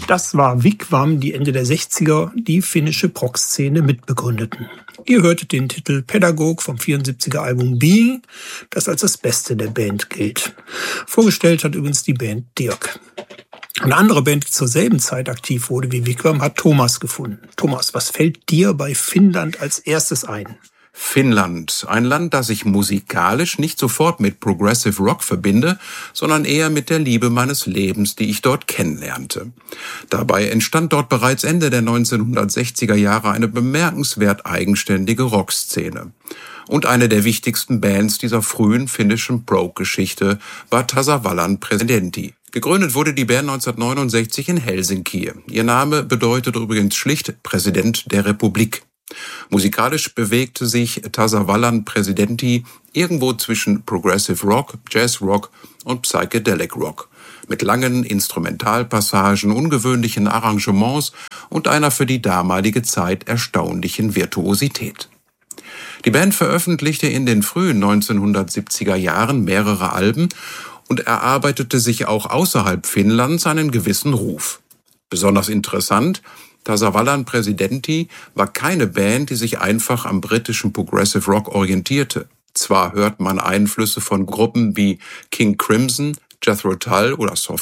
Das war Wigwam, die Ende der 60er die finnische Prog-Szene mitbegründeten. Ihr hörtet den Titel Pedagog vom 74er Album Being, das als das Beste der Band gilt. Vorgestellt hat übrigens die Band Dirk. Eine andere Band, die zur selben Zeit aktiv wurde wie Wigwam, hat Thomas gefunden. Thomas, was fällt dir bei Finnland als erstes ein? Finnland, ein Land, das ich musikalisch nicht sofort mit Progressive Rock verbinde, sondern eher mit der Liebe meines Lebens, die ich dort kennenlernte. Dabei entstand dort bereits Ende der 1960er Jahre eine bemerkenswert eigenständige Rockszene. Und eine der wichtigsten Bands dieser frühen finnischen Prog-Geschichte war Tasavallan Presidentti. Gegründet wurde die Band 1969 in Helsinki. Ihr Name bedeutet übrigens schlicht Präsident der Republik. Musikalisch bewegte sich Tasavallan Presidentti irgendwo zwischen Progressive Rock, Jazz Rock und Psychedelic Rock, mit langen Instrumentalpassagen, ungewöhnlichen Arrangements und einer für die damalige Zeit erstaunlichen Virtuosität. Die Band veröffentlichte in den frühen 1970er Jahren mehrere Alben und erarbeitete sich auch außerhalb Finnlands einen gewissen Ruf. Besonders interessant: Tasavallan Presidentti war keine Band, die sich einfach am britischen Progressive Rock orientierte. Zwar hört man Einflüsse von Gruppen wie King Crimson, Jethro Tull oder Soft